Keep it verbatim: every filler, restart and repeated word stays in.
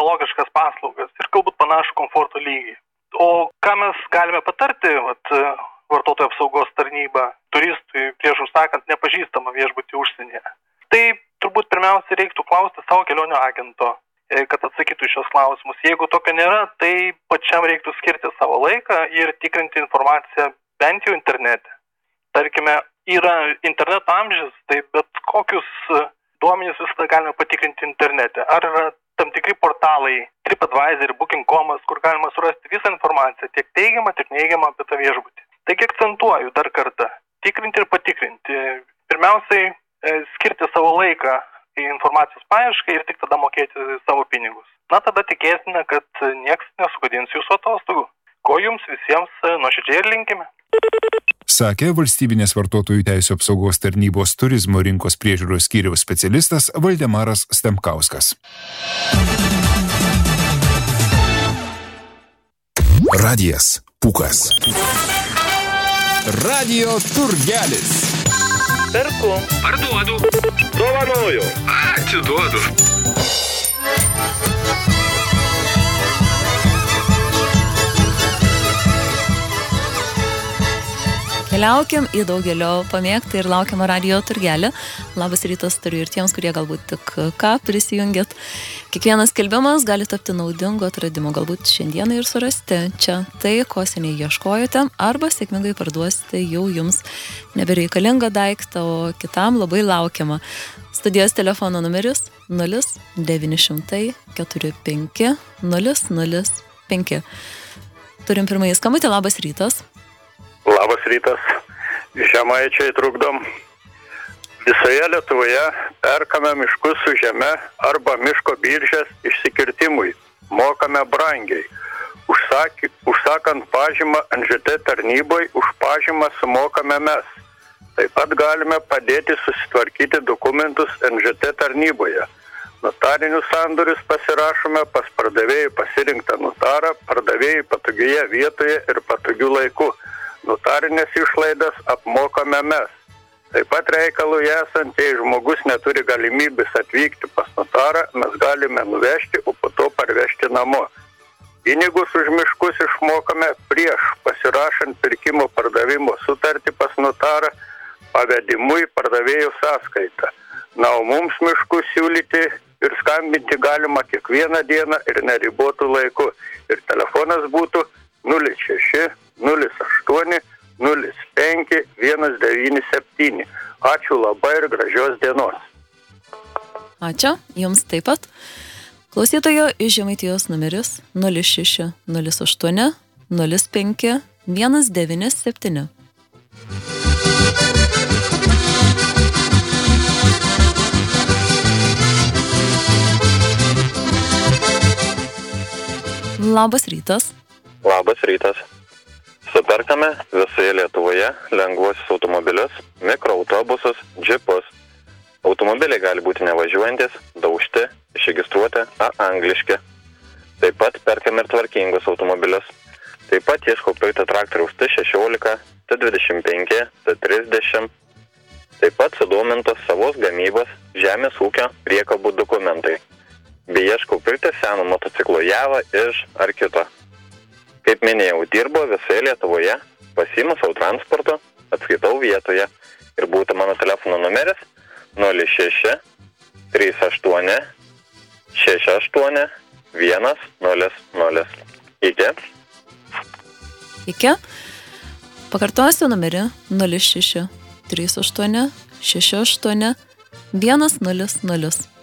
analogiškas paslaugas ir galbūt panašų komforto lygį. O ką mes galime patarti vat, vartotojų apsaugos tarnybą turistui prieš užsakant nepažįstamą viešbutį užsienyje? Tai turbūt pirmiausia reiktų klausti savo kelionių agento, kad atsakytų šios klausimus. Jeigu tokio nėra, tai pačiam reiktų skirti savo laiką ir tikrinti informaciją bent jau internete. Tarkime, yra interneto amžius, tai bet kokius duomenys visada galime patikrinti internete. Ar yra tam tikri portalai, TripAdvisor, booking dot com, kur galima surasti visą informaciją, tiek teigiamą, tiek neigiamą apie tą viešbutį. Taigi akcentuoju dar kartą, tikrinti ir patikrinti. Pirmiausiai, skirti savo laiką į informacijos paiešką ir tik tada mokėti savo pinigus. Na, tada tikėsime, kad nieks nesugadins jūsų atostogų. Ko jums visiems nuoširdžiai ir linkime. Sakė Valstybinės vartotojų teisių apsaugos tarnybos turizmo rinkos priežiūros skyriaus specialistas Valdemaras Stemkauskas. Radijas Pūkas. Radio turgelis. Perku. Parduodu. Dovanoju. Atiduodu. Keliaukim į daugelio pamėgtą ir laukiamą radio turgelį. Labas rytas turiu ir tiems, kurie galbūt tik ką prisijungėt. Kiekvienas skelbimas gali tapti naudingo atradimo, galbūt šiandieną ir surasti čia tai, ko seniai ieškojote, arba sėkmingai parduosite jau jums nebereikalingą daiktą, o kitam labai laukiamą. Studijos telefono numeris nulis devyni šimtai keturi penki nulis nulis penki. Turim pirmąjį skambutį, labas rytas. Labas rytas. Žemaičiai trukdom. Visoje Lietuvoje perkame miškus su žeme arba miško biržės išsikirtimui. Mokame brangiai. Užsaky, užsakant pažymą N Ž T tarnybai, už pažymą sumokame mes. Taip pat galime padėti susitvarkyti dokumentus N Ž T tarnyboje. Notarinius sandorius pasirašome pas pardavėjų pasirinktą notarą, pardavėjų patogioje vietoje ir patogiu laiku. Notarinės išlaidas apmokame mes. Taip pat reikalui esant, jei žmogus neturi galimybės atvykti pas notarą, mes galime nuvežti, o po to parvežti namo. Pinigus už miškus išmokame prieš pasirašant pirkimo pardavimo sutartį pas notarą, pavedimui pardavėjo sąskaitą. Na, o mums miškus siūlyti ir skambinti galima kiekvieną dieną ir neribotų laiku. Ir telefonas būtų nulis šeši nulis aštuoni nulis penki vienas devyni septyni. Ačiū labai ir gražios dienos. Ačiū, jums taip pat. Klausytojo iš Žemaitijos numeris nulis šeši nulis aštuoni nulis penki vienas devyni septyni. Labas rytas. Labas rytas. Superkame visoje Lietuvoje lengvuosius automobilius, mikroautobusus, džipus. Automobiliai gali būti nevažiuojantis, daužti, išregistruoti, a angliški. Taip pat perkame ir tvarkingus automobilius. Taip pat ieškau pirkti traktoriaus T šešiolika, T dvidešimt penki, T trisdešimt. Taip pat sudomintos savos gamybos žemės ūkio priekabų dokumentai. Bei ieškau pirkti seno motociklo Java iš ar kito. Kaip minėjau, dirbo visoje Lietuvoje, pasiimu savo transportu, atskaitau vietoje ir būtų mano telefono numeris nulis šeši trys aštuoni šeši aštuoni vienas nulis nulis. Iki. Iki. Pakartosiu numerį nulis šeši trys aštuoni šeši aštuoni vienas nulis nulis.